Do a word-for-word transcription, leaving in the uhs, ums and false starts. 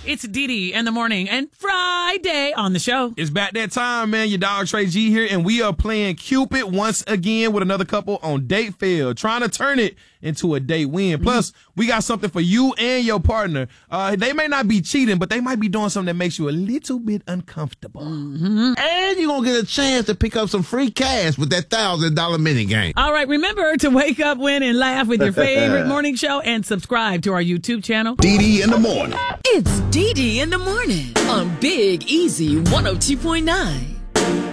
It's Dee Dee in the morning and Friday on the show. It's back that time, man. Your dog Trey G here, and we are playing Cupid once again with another couple on Date Fail, trying to turn it into a date win. Plus, we got something for you and your partner. Uh, they may not be cheating, but they might be doing something that makes you a little bit uncomfortable. Mm-hmm. And you're going to get a chance to pick up some free cash with that one thousand dollars mini game. All right, remember to wake up, win, and laugh with your favorite morning show and subscribe to our YouTube channel. Dee Dee in the morning. It's Dee Dee in the morning on Big Easy one oh two point nine.